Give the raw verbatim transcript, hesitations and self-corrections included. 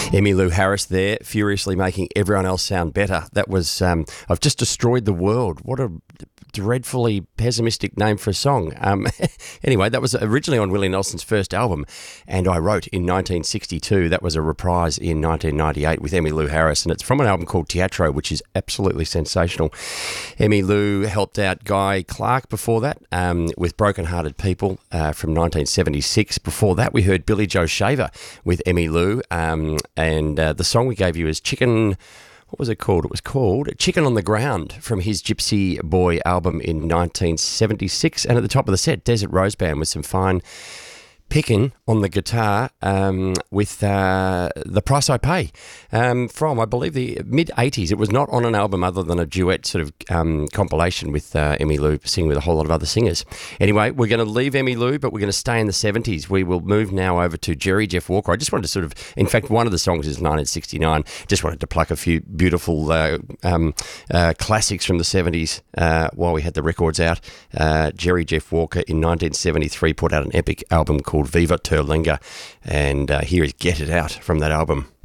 Emmylou Harris there, furiously making everyone else sound better. That was, um, I've just destroyed the world. What a dreadfully pessimistic name for a song. Um, anyway, that was originally on Willie Nelson's first album, and I wrote in nineteen sixty-two. That was a reprise in nineteen ninety-eight with Emmylou Harris, and it's from an album called Teatro, which is absolutely sensational. Emmylou helped out Guy Clark before that um, with Broken Hearted People uh, from nineteen seventy-six. Before that, we heard Billy Joe Shaver with Emmylou, um, and uh, the song we gave you is Chicken... What was it called? It was called Chicken on the Ground from his Gypsy Boy album in nineteen seventy-six. And at the top of the set, Desert Rose Band with some fine picking on the guitar um, with uh, The Price I Pay um, from, I believe, the mid-eighties. It was not on an album other than a duet sort of um, compilation with uh, Emmylou singing with a whole lot of other singers. Anyway, we're going to leave Emmylou, but we're going to stay in the seventies. We will move now over to Jerry Jeff Walker. I just wanted to sort of, in fact, one of the songs is nineteen sixty-nine. Just wanted to pluck a few beautiful uh, um, uh, classics from the seventies uh, while we had the records out. Uh, Jerry Jeff Walker in nineteen seventy-three put out an epic album called Viva Terlinga, and uh, here is Get It Out from that album.